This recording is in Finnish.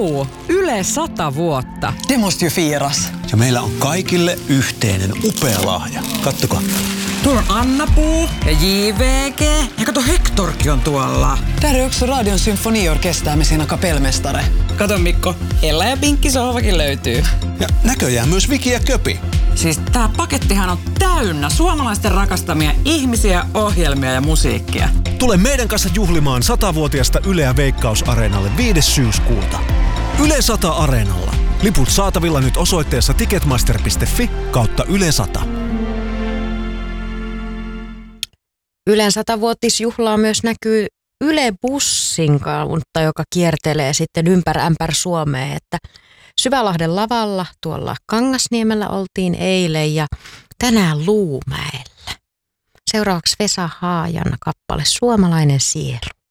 Vau! Yle 100 vuotta. Det måste ju firas. Ja meillä on kaikille yhteinen upea lahja. Kattokaa. Tuolla on Anna-Puu ja JVG. Ja kato, Hektorkin on tuolla. Där är också Radion symfoniorkester med sina kapellmästare. Kato Mikko, Ella ja Pinkki sohvakin löytyy. Ja näköjään myös Viki ja Köpi. Siis tää pakettihan on täynnä suomalaisten rakastamia ihmisiä, ohjelmia ja musiikkia. Tule meidän kanssa juhlimaan 100-vuotiasta Yleä Veikkaus-areenalle 5. syyskuuta. Yle 100 Areenalla. Liput saatavilla nyt osoitteessa ticketmaster.fi/Yle 100. Ylen 100-vuotisjuhlaa myös näkyy Yle-bussin kautta, joka kiertelee sitten ämpär Suomea, että Syvälahden lavalla tuolla Kangasniemellä oltiin eilen ja tänään Luumäellä. Seuraavaksi Vesa Haajan kappale Suomalainen sielu.